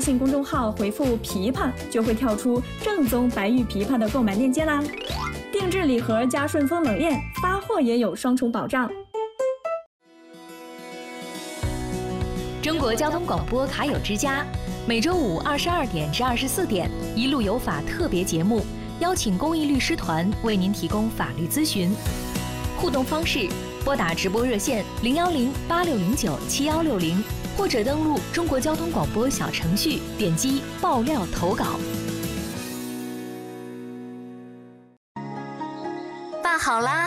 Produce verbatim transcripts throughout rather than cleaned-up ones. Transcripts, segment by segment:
信公众号回复琵琶，就会跳出正宗白玉琵琶的购买链接啦。定制礼盒加顺丰冷链，发货也有双重保障。 中国交通广播卡友之家，每周五二十二点至二十四点，一路有法特别节目，邀请公益律师团为您提供法律咨询。互动方式：拨打直播热线零幺零八六零九七幺六零，或者登录中国交通广播小程序，点击爆料投稿。 饭好啦。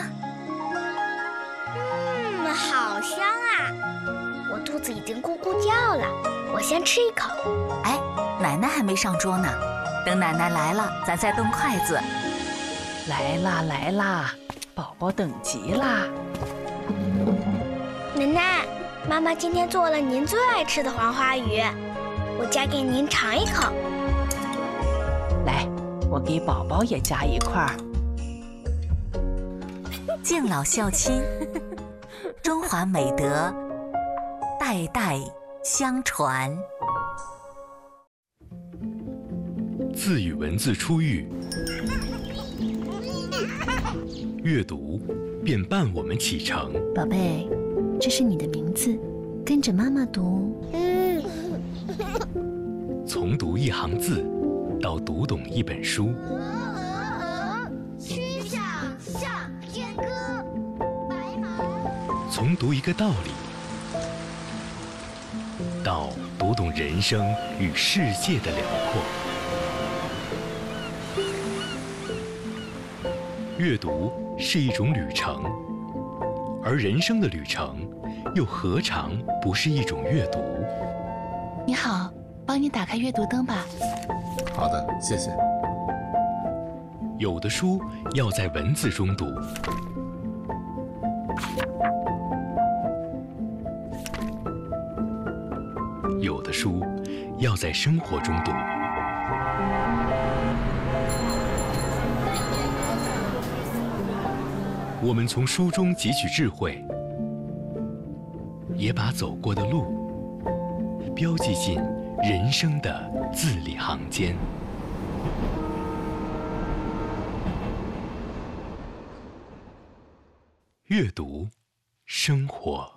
嗯，好香啊！我肚子已经咕咕叫了，我先吃一口。 哎，奶奶还没上桌呢，等奶奶来了，咱再动筷子。 来啦来啦，宝宝等急啦！ 奶奶，妈妈今天做了您最爱吃的黄花鱼，我夹给您尝一口。 来，我给宝宝也夹一块儿。 敬老孝亲，中华美德代代相传。 字与文字初遇，阅读便伴我们启程。 宝贝，这是你的名字，跟着妈妈读。 从读一行字，到读懂一本书。 曲项向天歌，白马。 从读一个道理，到读懂人生与世界的辽阔。阅读是一种旅程，而人生的旅程又何尝不是一种阅读？ 你好，帮你打开阅读灯吧。 好的，谢谢。 有的书要在文字中读，有的书要在生活中读。我们从书中汲取智慧，也把走过的路标记进人生的字里行间。阅读，生活。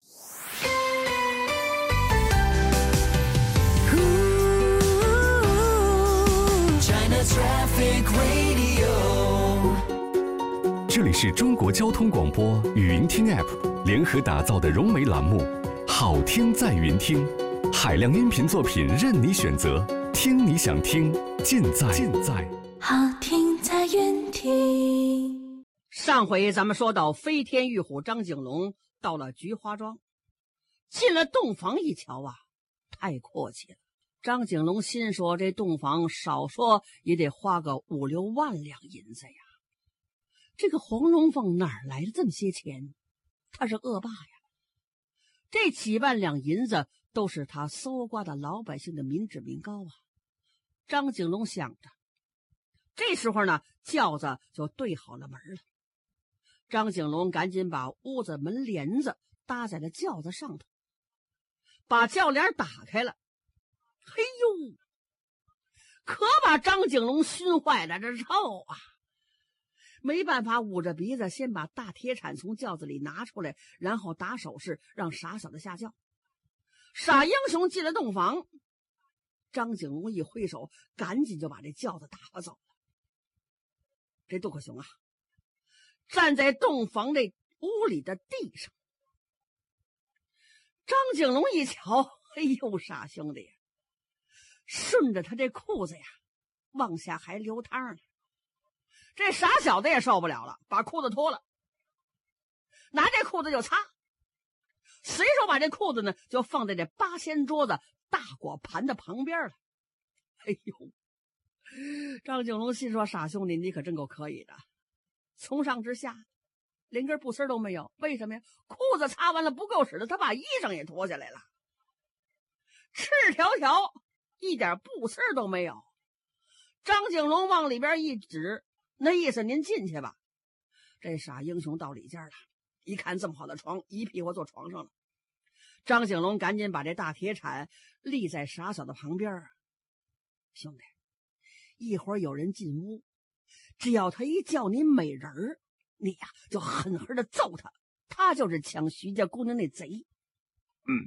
这里是中国交通广播语音听 App 联合打造的融媒栏目《好听在云听》，海量音频作品任你选择，听你想听，尽在尽在好听在云听。 上回咱们说到飞天玉虎张景龙到了菊花庄，进了洞房一瞧啊，太阔气了。张景龙心说，这洞房少说也得花个五六万两银子呀。这个黄龙凤哪儿来的这么些钱？他是恶霸呀！这几万两银子都是他搜刮的老百姓的民脂民膏啊！张景龙想着，这时候呢，轿子就对好了门了。张景龙赶紧把屋子门帘子搭在了轿子上头，把轿帘打开了。嘿呦，可把张景龙熏坏了，这臭啊！没办法，捂着鼻子先把大铁铲从轿子里拿出来，然后打手势让傻小子下轿。傻英雄进了洞房，张景龙一挥手，赶紧就把这轿子打发走了。这杜克雄啊，站在洞房这屋里的地上。张景龙一瞧，哎呦，傻兄弟，顺着他这裤子呀，往下还流汤呢。这傻小子也受不了了，把裤子脱了，拿这裤子就擦，随手把这裤子呢就放在这八仙桌子大果盘的旁边了。哎呦，张景龙心说，傻兄弟，你可真够可以的，从上至下连根布丝都没有。为什么呀？裤子擦完了不够使的，他把衣裳也脱下来了，赤条条，一点布丝都没有。张景龙往里边一指，那意思您进去吧。这傻英雄到里间了，一看这么好的床，一屁股坐床上了。 张景龙赶紧把这大铁铲立在傻小的旁边。兄弟，一会儿有人进屋，只要他一叫你美人儿，你呀就狠狠的揍他，他就是抢徐家姑娘那贼。嗯，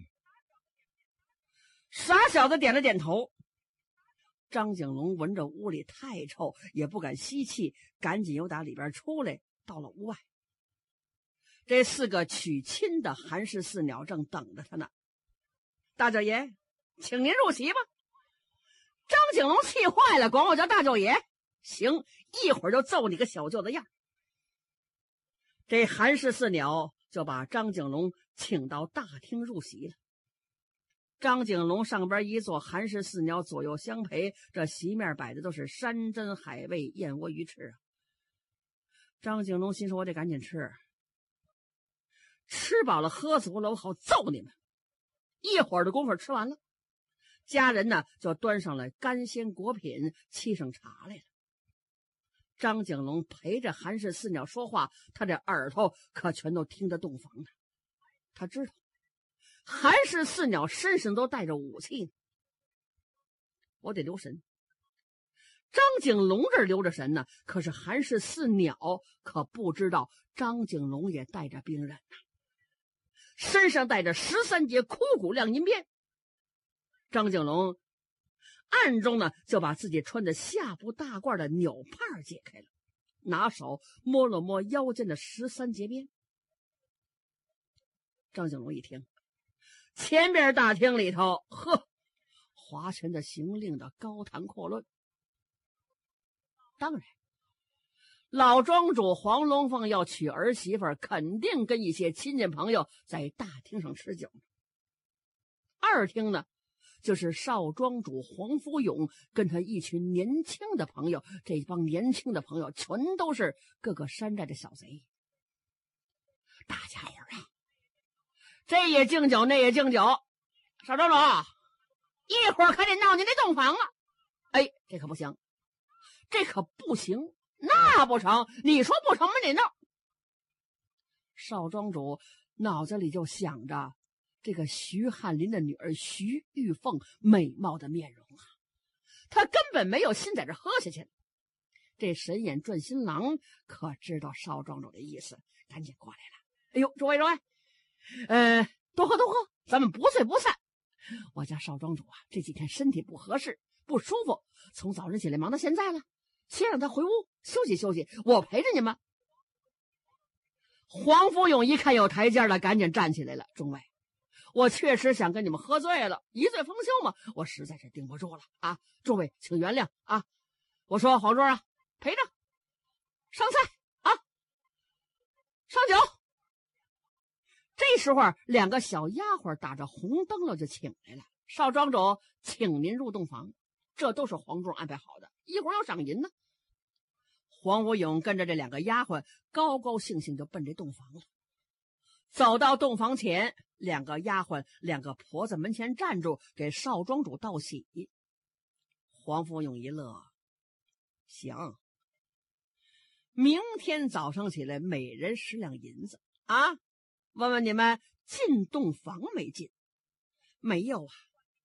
傻小子点了点头。张景龙闻着屋里太臭，也不敢吸气，赶紧由打里边出来，到了屋外。这四个娶亲的韩氏四鸟正等着他呢。大舅爷，请您入席吧。张景龙气坏了，管我叫大舅爷。行，一会儿就揍你个小舅子样。这韩氏四鸟就把张景龙请到大厅入席了。张景龙上边一坐，韩氏四鸟左右相陪，这席面摆的都是山珍海味、燕窝鱼翅啊。张景龙心说：“我得赶紧吃，吃饱了喝足了，我好揍你们。”一会儿的功夫吃完了，家人呢就端上了干鲜果品，沏上茶来了。张景龙陪着韩氏四鸟说话，他这耳朵可全都听得洞房呢。他知道韩氏四鸟身上都带着武器呢，我得留神。张景龙这儿留着神呢，可是韩氏四鸟可不知道张景龙也带着兵刃呢，身上带着十三节枯骨亮银鞭。张景龙暗中呢就把自己穿的下部大褂的纽帕解开了，拿手摸了摸腰间的十三节鞭。张景龙一听，前边大厅里头，呵，划拳的、行令的、高谈阔论。当然，老庄主黄龙凤要娶儿媳妇，肯定跟一些亲戚朋友在大厅上吃酒。二厅呢，就是少庄主黄福勇跟他一群年轻的朋友，这帮年轻的朋友全都是各个山寨的小贼。大家伙啊，这也敬酒，那也敬酒。少庄主，一会儿可得闹你那洞房了。哎，这可不行，这可不行，那不成，你说不成，我们得闹。少庄主脑子里就想着这个徐翰林的女儿徐玉凤美貌的面容啊，他根本没有心在这喝下去。这神眼转新郎可知道少庄主的意思，赶紧过来了。哎呦，诸位诸位，呃，多喝多喝，咱们不醉不散。我家少庄主啊，这几天身体不合适，不舒服，从早晨起来忙到现在了，先让他回屋休息休息，我陪着你们。黄福勇一看有台阶了，赶紧站起来了。众位，我确实想跟你们喝醉了，一醉方休嘛，我实在是顶不住了啊！诸位请原谅啊！我说黄庄啊，陪着上菜啊，上酒。这时候两个小丫鬟打着红灯笼就请来了。少庄主，请您入洞房，这都是黄庄安排好的，一会儿要赏银呢。黄福勇跟着这两个丫鬟高高兴兴就奔这洞房了。走到洞房前，两个丫鬟两个婆子门前站住，给少庄主道喜。黄福勇一乐，行，明天早上起来每人十两银子啊！问问你们进洞房没进？没有啊。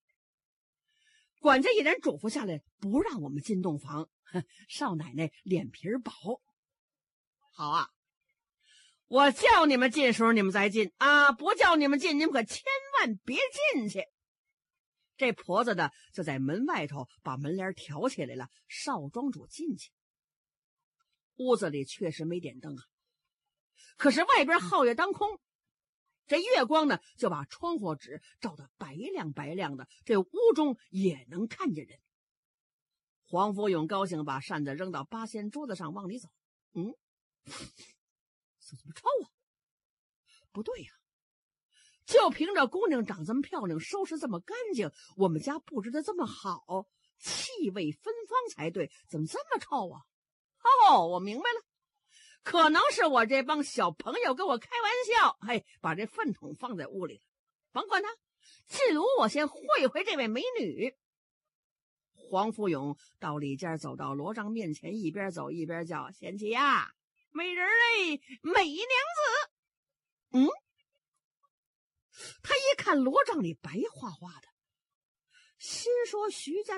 管家一人嘱咐下来，不让我们进洞房。少奶奶脸皮薄。好啊，我叫你们进时候你们再进啊，不叫你们进，你们可千万别进去。这婆子的就在门外头把门帘挑起来了，少庄主进去。屋子里确实没点灯啊，可是外边皓月当空，这月光呢就把窗户纸照得白亮白亮的，这屋中也能看见人。黄福勇高兴，把扇子扔到八仙桌子上往里走。嗯，这怎么臭啊？不对呀、啊，就凭着姑娘长这么漂亮，收拾这么干净，我们家布置的这么好，气味芬芳才对，怎么这么臭啊？哦，我明白了，可能是我这帮小朋友跟我开玩笑，嘿，把这粪桶放在屋里了。甭管他，进屋我先会会这位美女。黄福勇到里间，走到罗帐面前，一边走一边叫：“贤妻呀，美人儿哎，美娘子。”嗯， 他一看罗帐里白花花的，心说徐家